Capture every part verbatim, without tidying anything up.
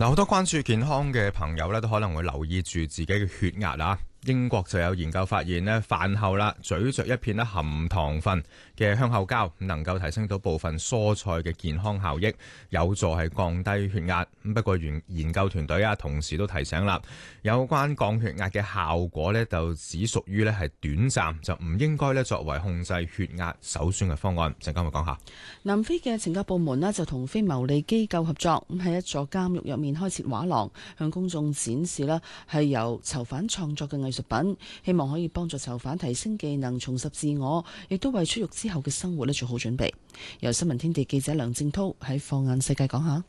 嗱，好多關注健康嘅朋友咧，都可能會留意住自己嘅血壓啊。英國就有研究發現咧，飯後啦，咀嚼一片咧含糖分嘅香口膠，能夠提升到部分蔬菜嘅健康效益，有助係降低血壓。不過研研究團隊啊，同時都提醒啦，有關降血壓嘅效果咧，就只屬於咧係短暫，就唔應該咧作為控制血壓首選嘅方案。陣間會講下。 南非嘅懲教部門咧就同非牟利機構合作，咁喺一座監獄入面開設畫廊，向公眾展示啦係由囚犯創作嘅藝術品，希望可以幫助囚犯提升技能、重拾自我，亦都為出獄之後嘅生活咧做好準備。由新聞天地記者梁正濤喺放眼世界講下。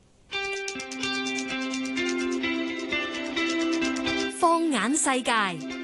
放眼世界。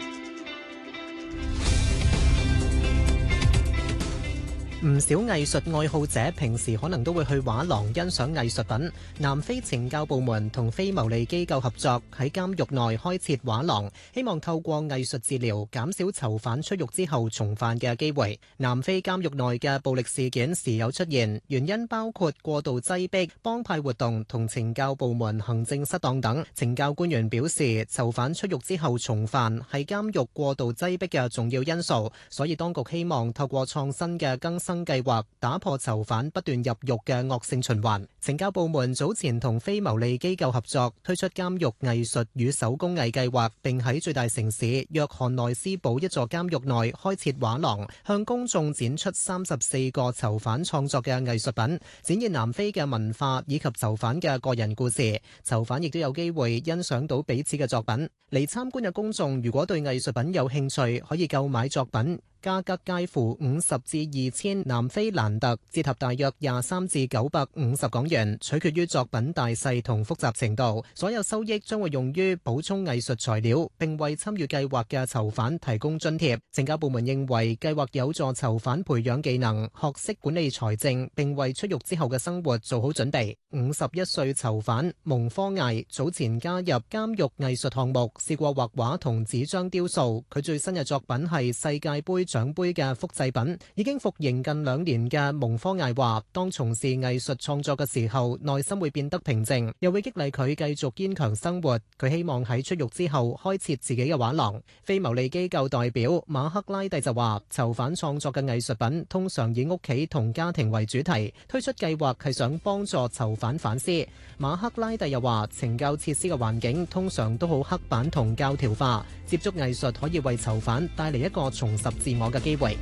唔少藝術愛好者平時可能都會去畫廊欣賞藝術品。南非懲教部門同非牟利機構合作，喺監獄內開設畫廊，希望透過藝術治療減少囚犯出獄之後重犯嘅機會。南非監獄內嘅暴力事件時有出現，原因包括過度擠迫、幫派活動同懲教部門行政失當等。懲教官員表示，囚犯出獄之後重犯係監獄過度擠迫嘅重要因素，所以當局希望透過創新嘅更新計劃打破囚犯不斷入獄嘅惡性循環。懲教部門早前同非牟利機構合作，推出監獄藝術與手工藝計劃，並喺最大城市約翰內斯堡一座監獄內開設畫廊，向公眾展出三十四個囚犯創作嘅藝術品，展現南非嘅文化以及囚犯嘅個人故事。囚犯亦都有機會欣賞到彼此嘅作品。嚟參觀嘅公眾如果對藝術品有興趣，可以購買作品。價格介乎五十至二千南非蘭特，折合大約廿三至九百五十港元，取決於作品大細同複雜程度。所有收益將會用於補充藝術材料，並為參與計劃嘅囚犯提供津貼。懲教部門認為計劃有助囚犯培養技能，學識管理財政，並為出獄之後嘅生活做好準備。五十一歲囚犯蒙科艾早前加入監獄藝術項目，試過畫畫同紙張雕塑。佢最新嘅作品係世界盃獎盃嘅複製品。已經服刑近兩年嘅蒙科艾話，當從事藝術創作嘅時候，內心會變得平靜，又會激勵佢繼續堅強生活。佢希望喺出獄之後開設自己嘅畫廊。非牟利機構代表馬克拉蒂就話，囚犯創作嘅藝術品通常以屋企同家庭為主題，推出計劃係想幫助囚犯反思。馬克拉蒂又話，懲教設施嘅環境通常都好刻板同教條化，接觸藝術可以為囚犯帶嚟一個重拾自我嘅機會。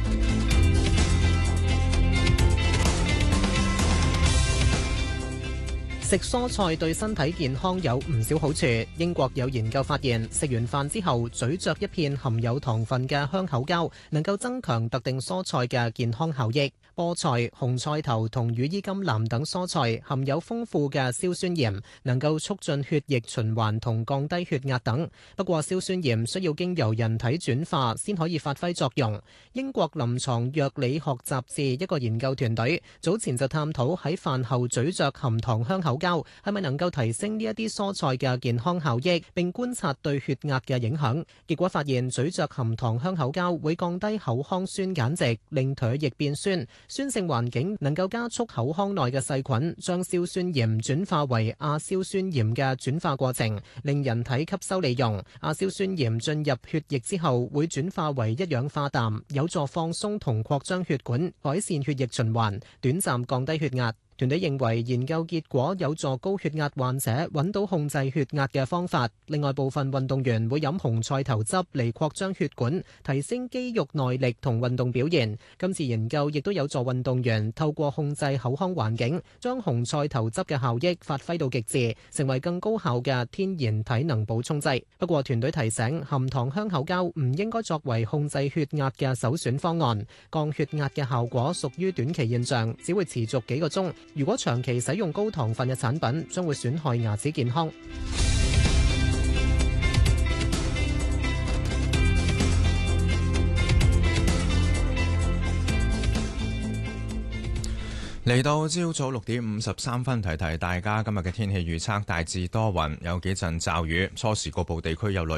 食蔬菜對身體健康有唔少好處。英國有研究發現，食完飯之後咀嚼一片含有糖分嘅香口膠，能夠增強特定蔬菜嘅健康效益。菠菜、紅菜頭同羽衣甘藍等蔬菜含有豐富嘅硝酸鹽，能夠促進血液循環同降低血壓等。不過，硝酸鹽需要經由人體轉化先可以發揮作用。英國臨床藥理學雜誌一個研究團隊早前就探討喺飯後咀嚼含糖香口膠係咪能夠提升呢一啲蔬菜嘅健康效益，並觀察對血壓嘅影響。結果發現，咀嚼含糖香口膠會降低口腔酸鹼值，令唾液變酸。酸性環境能夠加速口腔內嘅細菌將硝酸鹽轉化為亞硝酸鹽嘅轉化過程，令人體吸收利用。亞硝酸鹽進入血液之後會轉化為一氧化氮，有助放鬆同擴張血管，改善血液循環，短暫降低血壓。團隊認為研究結果有助高血壓患者揾到控制血壓嘅方法。另外，部分運動員會飲紅菜頭汁嚟擴張血管，提升肌肉耐力同運動表現。今次研究亦都有助運動員透過控制口腔環境，將紅菜頭汁嘅效益發揮到極致，成為更高效嘅天然體能補充劑。不過，團隊提醒，含糖香口膠唔應該作為控制血壓嘅首選方案。降血壓嘅效果屬於短期現象，只會持續幾個鐘。如果長期使用高糖分嘅產品，將會損害牙齒健康。 嚟到朝早六點五十三分，提提大家今日嘅天氣預測，大致多雲，有幾陣驟雨，初時局部地區有雷。